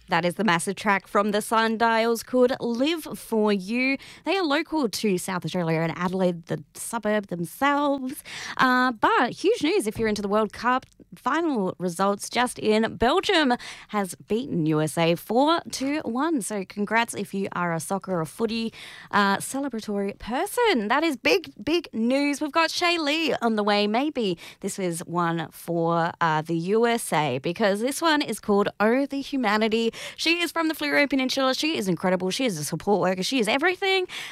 That is the massive track from the Sundials called Live For You. They are local to South Australia and Adelaide, the suburb themselves. But huge news if you're into the World Cup. Final results just in. Belgium has beaten USA 4-1. So congrats if you are a soccer or footy celebratory person. That is big, big news. We've got Shay Lee on the way. Maybe this is one for the USA because this one is called Oh the Humanity. She is from the Fleurieu Peninsula. She is incredible. She is a support worker. She is everything.